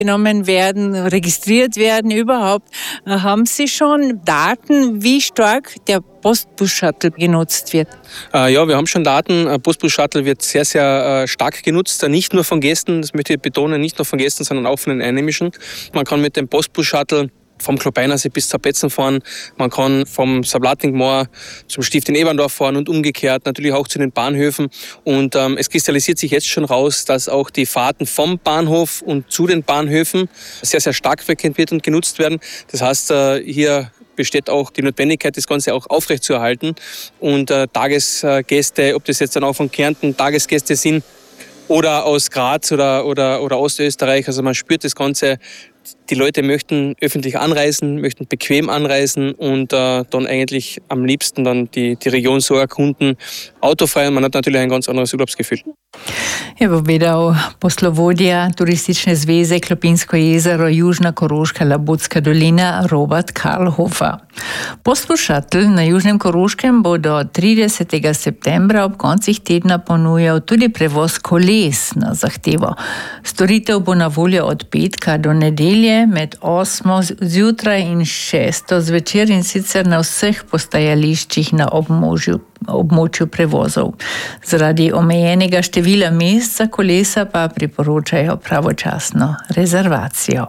genommen werden, registriert werden überhaupt. Haben Sie schon Daten, wie stark der Postbus-Shuttle genutzt wird? Ja, wir haben schon Daten. Postbus-Shuttle wird sehr, sehr stark genutzt. Nicht nur von Gästen, das möchte ich betonen, nicht nur von Gästen, sondern auch von den Einheimischen. Man kann mit dem Postbus-Shuttle vom Klopeinersee bis zur Petzen fahren. Man kann vom Sablatingmoor zum Stift in Eberndorf fahren und umgekehrt, natürlich auch zu den Bahnhöfen. Und es kristallisiert sich jetzt schon raus, dass auch die Fahrten vom Bahnhof und zu den Bahnhöfen sehr, sehr stark frequentiert und genutzt werden. Das heißt, hier besteht auch die Notwendigkeit, das Ganze auch aufrechtzuerhalten. Und Tagesgäste, ob das jetzt dann auch von Kärnten Tagesgäste sind oder aus Graz oder Ostösterreich, also man spürt das Ganze. Die Leute möchten öffentlich anreisen, möchten bequem anreisen und dann eigentlich am liebsten dann die Region so erkunden, autofrei. Man hat natürlich ein ganz anderes Urlaubsgefühl. Je povedal poslovodja Turistične zveze Klopinsko jezero, Južna Koroška, Labotska dolina Robert Karlhofer. Postbus Shuttle na Južnem Koroškem bo do 30. septembra ob koncih tedna ponujal tudi prevoz koles na zahtevo. Storitev bo na voljo od petka do nedelje med 8. zjutraj in 6. zvečer in sicer na vseh postajališčih na območju prevozov. Zaradi omejenega števila mest za kolesa pa priporočajo pravočasno rezervacijo.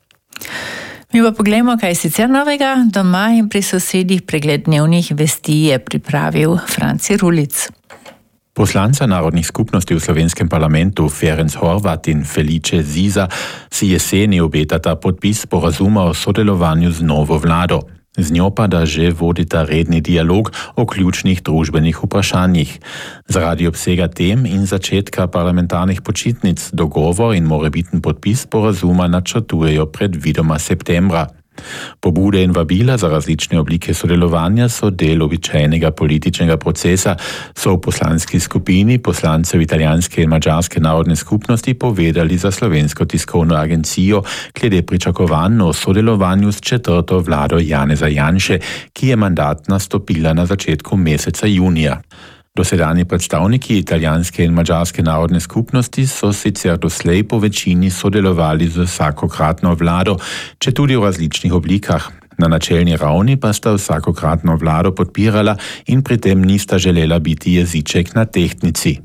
Mi pa poglejmo, kaj je sicer novega. Doma in pri sosedih pregled dnevnih vesti je pripravil Franci Rulic. Poslanca narodnih skupnosti v slovenskem parlamentu Ferenc Horvat in Felice Ziza si jeseni obetata podpis sporazuma o sodelovanju z novo vlado. Z njo pa da že vodita redni dialog o ključnih družbenih vprašanjih. Zaradi obsega tem in začetka parlamentarnih počitnic dogovor in morebiten podpis sporazuma načrtujejo predvidoma septembra. Pobude in vabila za različne oblike sodelovanja so del običajnega političnega procesa, so v poslanski skupini poslancev italijanske in madžarske narodne skupnosti povedali za Slovensko tiskovno agencijo glede pričakovanj o sodelovanju s četrto vlado Janeza Janše, ki je mandat nastopila na začetku meseca junija. Dosedanji predstavniki italijanske in madžarske narodne skupnosti so sicer doslej po večini sodelovali z vsakokratno vlado, četudi v različnih oblikah. Na načelni ravni pa sta vsakokratno vlado podpirala in pri tem nista želela biti jeziček na tehtnici.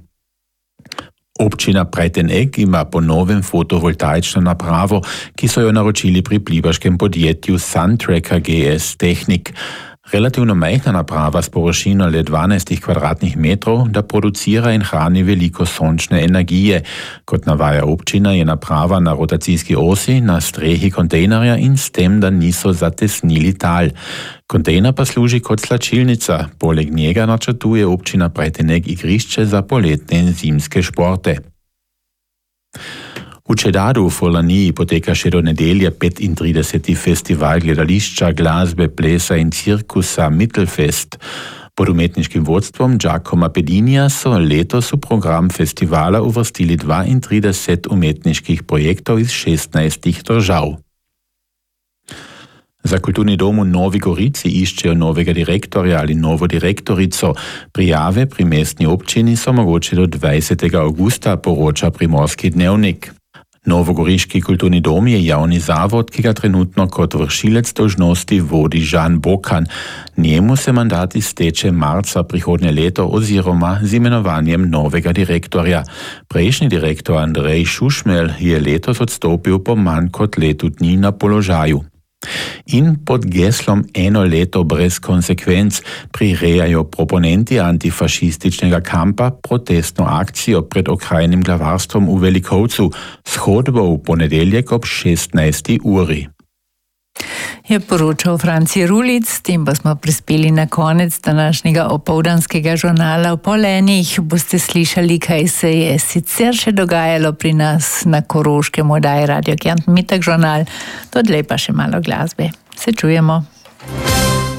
Občina Breitenegg ima po novem fotovoltaično napravo, ki so jo naročili pri plibaškem podjetju Suntracker GS Technik. Relativno majhna naprava s površino le 12 kvadratnih metrov, da producira in hrani veliko sončne energije. Kot navaja občina, je naprava na rotacijski osi na strehi kontejnerja in s tem, da niso zatesnili tal. Kontejner pa služi kot slačilnica, poleg njega načrtuje občina Breitenegg igrišče za poletne in zimske športe. V Čedadu v Furlaniji poteka še do nedelje 35. festival gledališča, glasbe, plesa in cirkusa Mittelfest. Pod umetniškim vodstvom Giacomo Pedinija so letos v program festivala uvrstili 32 umetniških projektov iz 16 držav. Za kulturni dom v Novi Gorici iščejo novega direktorja ali novo direktorico. Prijave pri mestni občini so mogoče do 20. avgusta, poroča Primorski dnevnik. Novogoriški kulturni dom je javni zavod, ki ga trenutno kot vršilec dolžnosti vodi Žan Bokan. Njemu se mandat izteče marca prihodnje leto oziroma z imenovanjem novega direktorja. Prejšnji direktor Andrej Šušmelj je letos odstopil po manj kot letu dni na položaju. In pod geslom eno leto brez konsekvenc prirejajo proponenti antifašističnega kampa protestno akcijo pred okrajnim glavarstvom v Velikovcu, shodbo v ponedeljek ob 16. uri. Je poročal Franci Rulic, s tem pa smo prispeli na konec današnjega opoldanskega žurnala. V 12:30 boste slišali, kaj se je sicer še dogajalo pri nas na Koroškem oddaji Radio Kärnten Mittag žurnal. Dodlej pa še malo glasbe. Se čujemo.